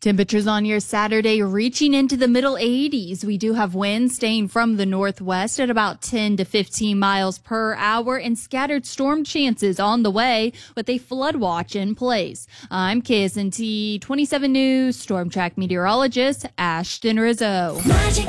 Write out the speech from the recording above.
Temperatures on your Saturday reaching into the middle 80s. We do have winds staying from the northwest at about 10 to 15 miles per hour and scattered storm chances on the way with a flood watch in place. I'm KSNT 27 News Storm Track meteorologist Ashton Rizzo.